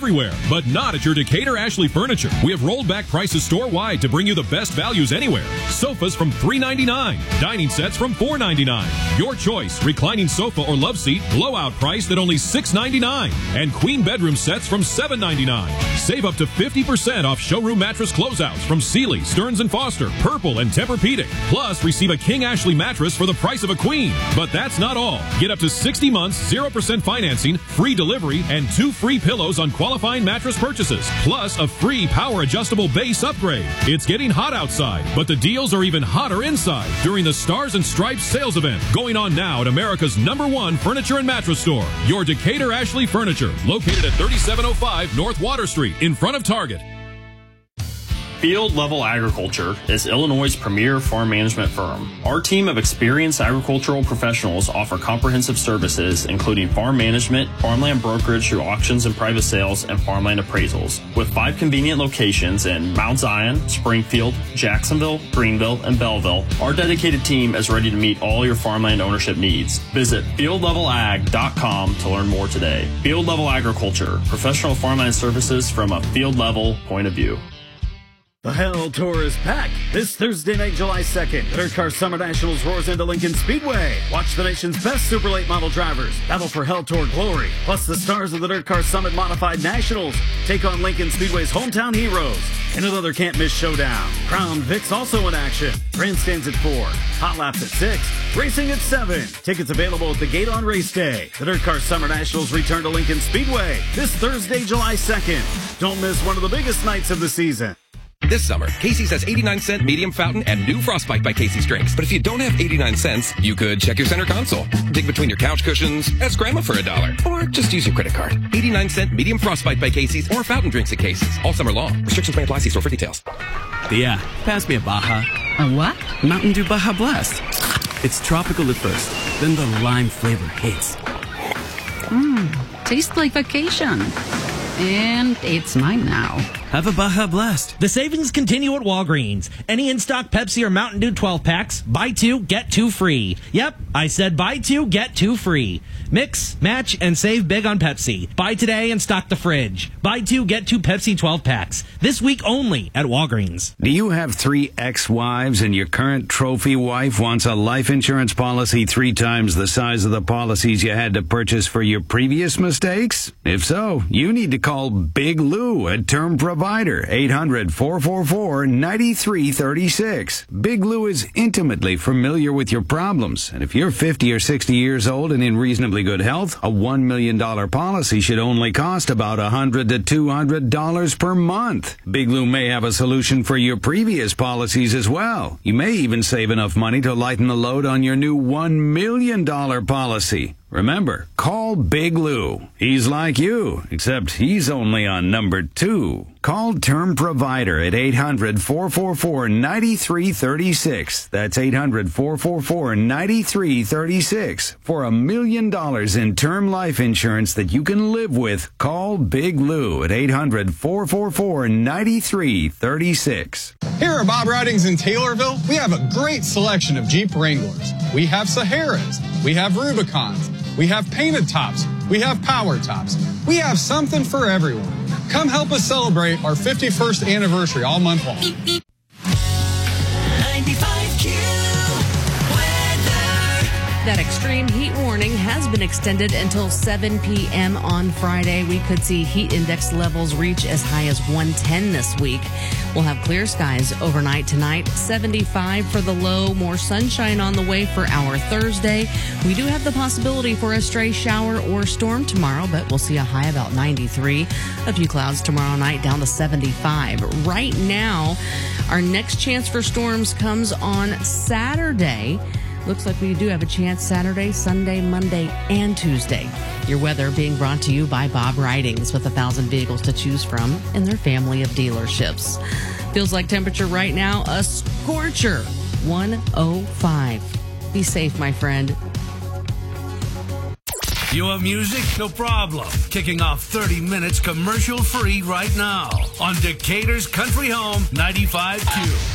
everywhere, but not at your Decatur Ashley Furniture. We have rolled back prices store-wide to bring you the best values anywhere. Sofas from $3.99. Dining sets from $4.99. Your choice, reclining sofa or love seat, blowout priced at only $6.99. And queen bedroom sets from $7.99. Save up to 50% off showroom mattress closeouts from Sealy, Stearns & Foster, Purple, and Tempur-Pedic. Plus, receive a King Ashley mattress for the price of a queen. But that's not all. Get up to 60 months, 0% financing, free delivery, and 2 free pillows on qualifying mattress purchases. Plus, a free power-adjustable base upgrade. It's getting hot outside, but the deals are even hotter inside during the Stars and Stripes sales event going on now at America's #1 furniture and mattress store. Your Decatur Ashley Furniture, located at 3705 North Water Street, in front of Target. Field Level Agriculture is Illinois' premier farm management firm. Our team of experienced agricultural professionals offer comprehensive services, including farm management, farmland brokerage through auctions and private sales, and farmland appraisals. With 5 convenient locations in Mount Zion, Springfield, Jacksonville, Greenville, and Belleville, our dedicated team is ready to meet all your farmland ownership needs. Visit fieldlevelag.com to learn more today. Field Level Agriculture, professional farmland services from a field level point of view. The Hell Tour is packed this Thursday night, July 2nd. The Dirt Car Summer Nationals roars into Lincoln Speedway. Watch the nation's best Super Late model drivers battle for Hell Tour glory. Plus, the stars of the Dirt Car Summit Modified Nationals take on Lincoln Speedway's hometown heroes in another can't-miss showdown. Crown Vic's also in action. Grandstands at 4, hot laps at 6, racing at 7. Tickets available at the gate on race day. The Dirt Car Summer Nationals return to Lincoln Speedway this Thursday, July 2nd. Don't miss one of the biggest nights of the season. This summer, Casey's has 89-cent medium fountain and new Frostbite by Casey's drinks. But if you don't have 89 cents, you could check your center console, dig between your couch cushions, ask Grandma for $1, or just use your credit card. 89-cent medium Frostbite by Casey's or fountain drinks at Casey's all summer long. Restrictions may apply. See store for details. Yeah, pass me a Baja. A what? Mountain Dew Baja Blast. It's tropical at first, then the lime flavor hits. Tastes like vacation. And it's mine now. Have a Baja Blast. The savings continue at Walgreens. Any in-stock Pepsi or Mountain Dew 12-packs, buy 2, get 2 free. Yep, I said buy 2, get 2 free. Mix, match, and save big on Pepsi. Buy today and stock the fridge. Buy 2, get 2 Pepsi 12-packs. This week only at Walgreens. Do you have 3 ex-wives and your current trophy wife wants a life insurance policy 3 times the size of the policies you had to purchase for your previous mistakes? If so, you need to call Big Lou at Term Provider, 800-444-9336. Big Lou is intimately familiar with your problems, and if you're 50 or 60 years old and in reasonably good health, a $1 million policy should only cost about $100 to $200 per month. Big Lou may have a solution for your previous policies as well. You may even save enough money to lighten the load on your new $1 million policy. Remember, call Big Lou. He's like you, except he's only on number 2. Call Term Provider at 800-444-9336. That's 800-444-9336. For $1 million in term life insurance that you can live with, call Big Lou at 800-444-9336. Here at Bob Ridings in Taylorville, we have a great selection of Jeep Wranglers. We have Saharas. We have Rubicons. We have painted tops. We have power tops. We have something for everyone. Come help us celebrate our 51st anniversary all month long. 95Q weather. That extreme heat warning has been extended until 7 p.m. on Friday. We could see heat index levels reach as high as 110 this week. We'll have clear skies overnight tonight, 75 for the low, more sunshine on the way for our Thursday. We do have the possibility for a stray shower or storm tomorrow, but we'll see a high about 93. A few clouds tomorrow night down to 75. Right now, our next chance for storms comes on Saturday. Looks like we do have a chance Saturday, Sunday, Monday, and Tuesday. Your weather being brought to you by Bob Ridings with 1,000 vehicles to choose from in their family of dealerships. Feels like temperature right now, a scorcher, 105. Be safe, my friend. You have music? No problem. Kicking off 30 minutes commercial-free right now on Decatur's Country Home 95Q.